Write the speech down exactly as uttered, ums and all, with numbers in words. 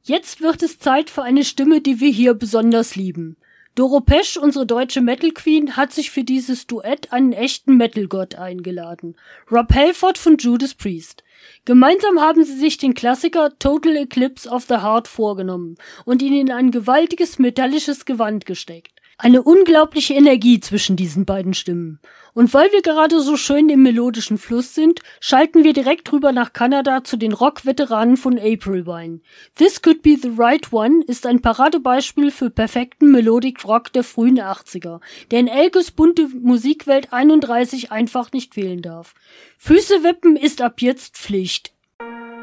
Jetzt wird es Zeit für eine Stimme, die wir hier besonders lieben. Doro Pesch, unsere deutsche Metal Queen, hat sich für dieses Duett einen echten Metal-Gott eingeladen. Rob Halford von Judas Priest. Gemeinsam haben sie sich den Klassiker Total Eclipse of the Heart vorgenommen und ihn in ein gewaltiges metallisches Gewand gesteckt. Eine unglaubliche Energie zwischen diesen beiden Stimmen. Und weil wir gerade so schön im melodischen Fluss sind, schalten wir direkt rüber nach Kanada zu den Rock-Veteranen von April Wine. This Could Be the Right One ist ein Paradebeispiel für perfekten Melodic Rock der frühen achtziger, der in Elkes bunte Musikwelt einunddreißig einfach nicht fehlen darf. Füße wippen ist ab jetzt Pflicht.